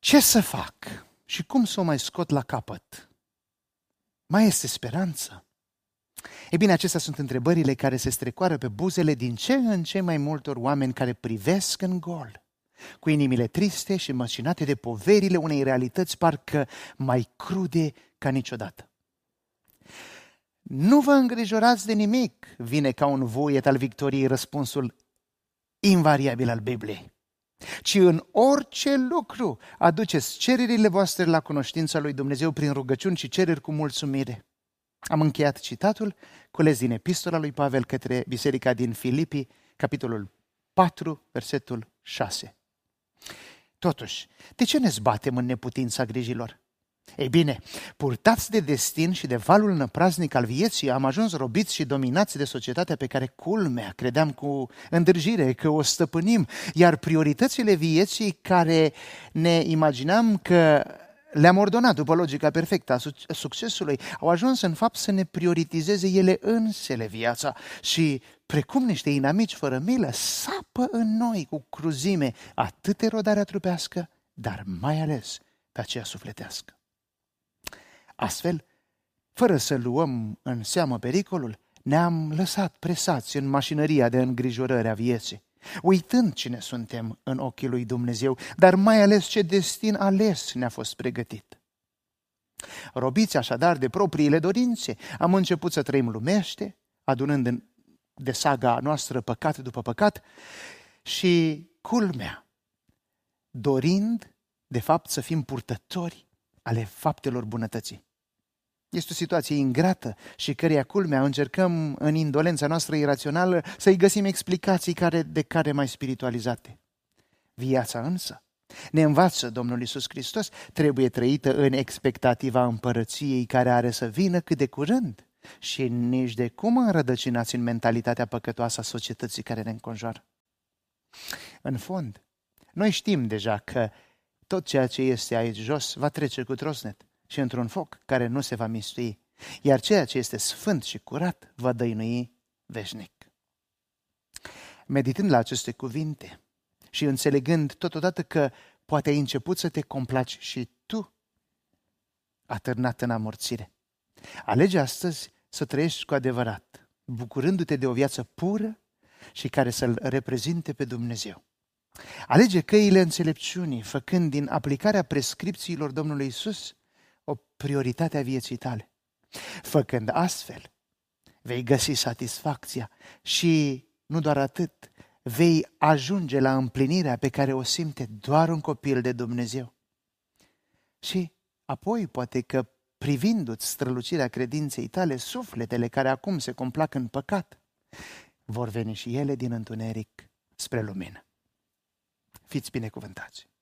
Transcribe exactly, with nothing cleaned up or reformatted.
Ce să fac și cum să o mai scot la capăt? Mai este speranță? Ei bine, acestea sunt întrebările care se strecoară pe buzele din ce în ce mai multor oameni care privesc în gol, cu inimile triste și măcinate de poverile unei realități parcă mai crude ca niciodată. Nu vă îngrijorați de nimic, vine ca un vuiet al victoriei răspunsul invariabil al Bibliei, ci în orice lucru aduceți cererile voastre la cunoștința lui Dumnezeu prin rugăciuni și cereri cu mulțumire. Am încheiat citatul, cules din epistola lui Pavel către biserica din Filipi, capitolul patru, versetul șase. Totuși, de ce ne zbatem în neputința grijilor? Ei bine, purtați de destin și de valul năpraznic al vieții, am ajuns robiți și dominați de societatea pe care, culmea, credeam cu îndrăjire că o stăpânim, iar prioritățile vieții care ne imaginam că le-am ordonat după logica perfectă a succesului, au ajuns în fapt să ne prioritizeze ele însele viața și, precum niște inamici fără milă, sapă în noi cu cruzime atât erodarea trupească, dar mai ales pe aceea sufletească. Astfel, fără să luăm în seamă pericolul, ne-am lăsat presați în mașinăria de îngrijorări a vieții, uitând cine suntem în ochii lui Dumnezeu, dar mai ales ce destin ales ne-a fost pregătit. Robiți așadar de propriile dorințe, am început să trăim lumește, adunând de saga noastră păcat după păcat și, culmea, dorind de fapt să fim purtători ale faptelor bunătății. Este o situație ingrată și căreia, culmea, încercăm în indolența noastră irațională să-i găsim explicații care, de care mai spiritualizate. Viața însă, ne învață Domnul Iisus Hristos, trebuie trăită în expectativa împărăției care are să vină cât de curând și nici de cum înrădăcinați în mentalitatea păcătoasă a societății care ne înconjoară. În fond, noi știm deja că tot ceea ce este aici jos va trece cu trosnet și într-un foc care nu se va mistui, iar ceea ce este sfânt și curat va dăinui veșnic. Meditând la aceste cuvinte și înțelegând totodată că poate ai început să te complaci și tu, atârnat în amorțire, alege astăzi să trăiești cu adevărat, bucurându-te de o viață pură și care să-L reprezinte pe Dumnezeu. Alege căile înțelepciunii, făcând din aplicarea prescripțiilor Domnului Iisus o prioritate a vieții tale. Făcând astfel, vei găsi satisfacția și, nu doar atât, vei ajunge la împlinirea pe care o simte doar un copil de Dumnezeu. Și apoi, poate că, privindu-ți strălucirea credinței tale, sufletele care acum se complac în păcat, vor veni și ele din întuneric spre lumină. Fiți binecuvântați!